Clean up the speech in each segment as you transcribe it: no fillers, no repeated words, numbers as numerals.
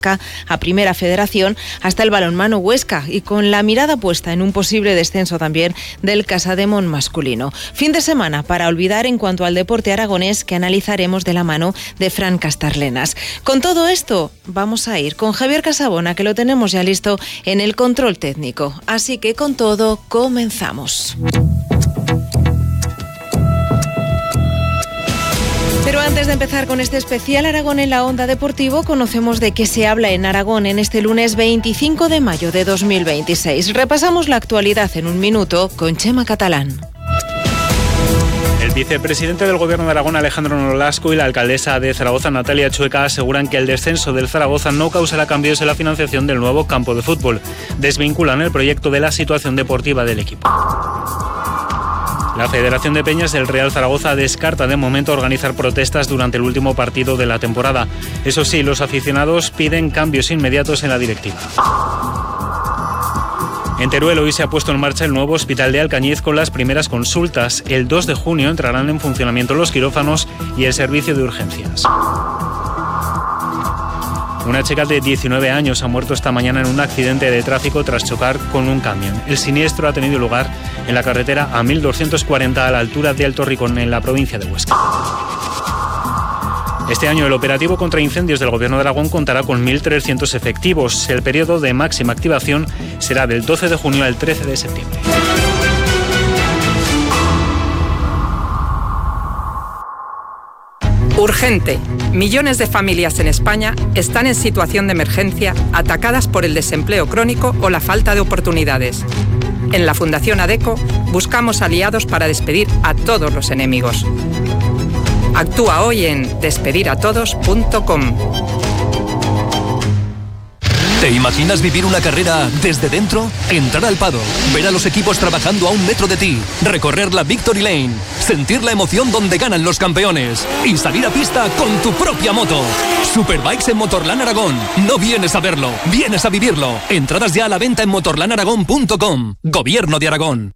a Primera Federación hasta el balonmano Huesca y con la mirada puesta en un posible descenso también del Casademón masculino. Fin de semana para olvidar en cuanto al deporte aragonés que analizaremos de la mano de Fran Castarlenas. Con todo esto vamos a ir con Javier Casabona, que lo tenemos ya listo en el control técnico. Así que con todo comenzamos. Pero antes de empezar con este especial Aragón en la Onda Deportivo, conocemos de qué se habla en Aragón en este lunes 25 de mayo de 2026. Repasamos la actualidad en un minuto con Chema Catalán. El vicepresidente del Gobierno de Aragón, Alejandro Nolasco, y la alcaldesa de Zaragoza, Natalia Chueca, aseguran que el descenso del Zaragoza no causará cambios en la financiación del nuevo campo de fútbol. Desvinculan el proyecto de la situación deportiva del equipo. La Federación de Peñas del Real Zaragoza descarta de momento organizar protestas durante el último partido de la temporada. Eso sí, los aficionados piden cambios inmediatos en la directiva. En Teruel hoy se ha puesto en marcha el nuevo hospital de Alcañiz con las primeras consultas. El 2 de junio entrarán en funcionamiento los quirófanos y el servicio de urgencias. Una chica de 19 años ha muerto esta mañana en un accidente de tráfico tras chocar con un camión. El siniestro ha tenido lugar en la carretera A1240 a la altura de Alto Ricón, en la provincia de Huesca. Este año el operativo contra incendios del Gobierno de Aragón contará con 1.300 efectivos. El periodo de máxima activación será del 12 de junio al 13 de septiembre. Urgente. Millones de familias en España están en situación de emergencia, atacadas por el desempleo crónico o la falta de oportunidades. En la Fundación ADECO buscamos aliados para despedir a todos los enemigos. Actúa hoy en despediratodos.com. ¿Te imaginas vivir una carrera desde dentro? Entrar al paddock, ver a los equipos trabajando a 1 metro de ti, recorrer la Victory Lane, sentir la emoción donde ganan los campeones y salir a pista con tu propia moto. Superbikes en Motorland Aragón. No vienes a verlo, vienes a vivirlo. Entradas ya a la venta en motorlandaragón.com. Gobierno de Aragón.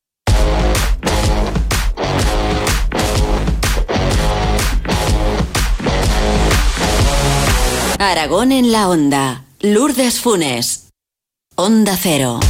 Aragón en la Onda. Lourdes Funes. Onda Cero.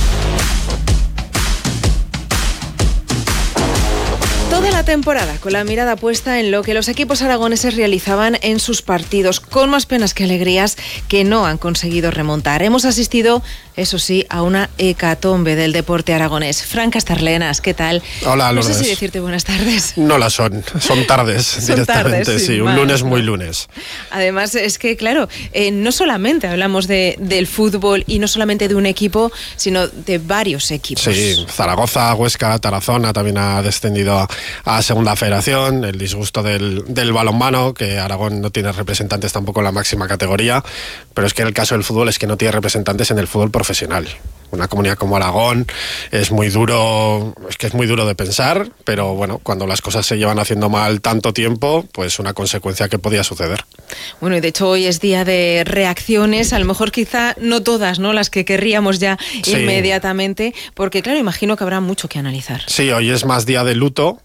Toda la temporada con la mirada puesta en lo que los equipos aragoneses realizaban en sus partidos, con más penas que alegrías que no han conseguido remontar. Hemos asistido, eso sí, a una hecatombe del deporte aragonés. Fran Castarlenas, ¿qué tal? Hola, Lourdes. No sé si decirte buenas tardes. No las son tardes directamente, tardes, sí, un lunes muy lunes. Además, es que, claro, no solamente hablamos del fútbol y no solamente de un equipo, sino de varios equipos. Sí, Zaragoza, Huesca, Tarazona también ha descendido a Segunda Federación, el disgusto del balonmano, que Aragón no tiene representantes tampoco en la máxima categoría, pero es que en el caso del fútbol es que no tiene representantes en el fútbol profesional. Una comunidad como Aragón es muy duro de pensar, pero bueno, cuando las cosas se llevan haciendo mal tanto tiempo, pues una consecuencia que podía suceder. Bueno, y de hecho hoy es día de reacciones, a lo mejor quizá no todas, ¿no?, las que querríamos ya inmediatamente, porque claro, imagino que habrá mucho que analizar. Sí, hoy es más día de luto,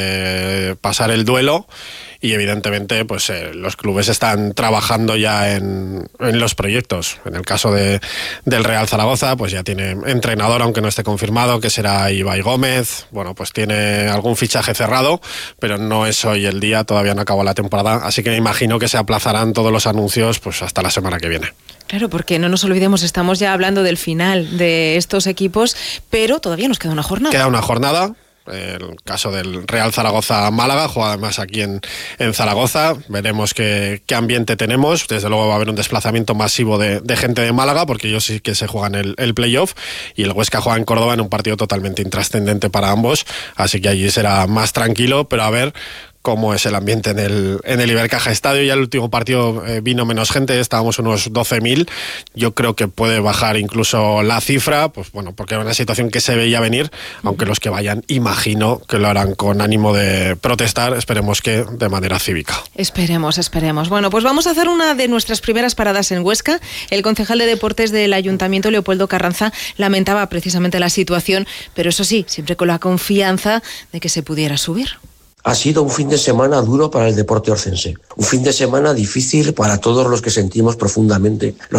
de pasar el duelo. Y evidentemente pues los clubes están trabajando ya en los proyectos. En el caso del Real Zaragoza, pues ya tiene entrenador, aunque no esté confirmado, que será Ibai Gómez. Bueno, pues tiene algún fichaje cerrado, pero no es hoy el día, todavía no acabó la temporada, así que me imagino que se aplazarán todos los anuncios pues hasta la semana que viene. Claro, porque no nos olvidemos, estamos ya hablando del final de estos equipos, pero todavía nos queda una jornada. Queda una jornada. El caso del Real Zaragoza-Málaga, juega además aquí en Zaragoza. Veremos qué ambiente tenemos. Desde luego va a haber un desplazamiento masivo de gente de Málaga, porque ellos sí que se juegan el playoff, y el Huesca juega en Córdoba en un partido totalmente intrascendente para ambos, así que allí será más tranquilo, pero a ver cómo es el ambiente en el Ibercaja Estadio. Ya el último partido vino menos gente, estábamos unos 12.000. Yo creo que puede bajar incluso la cifra, pues bueno, porque era una situación que se veía venir, aunque los que vayan, imagino que lo harán con ánimo de protestar, esperemos que de manera cívica. Esperemos. Bueno, pues vamos a hacer una de nuestras primeras paradas en Huesca. El concejal de Deportes del Ayuntamiento, Leopoldo Carranza, lamentaba precisamente la situación, pero eso sí, siempre con la confianza de que se pudiera subir. Ha sido un fin de semana duro para el deporte orcense, un fin de semana difícil para todos los que sentimos profundamente los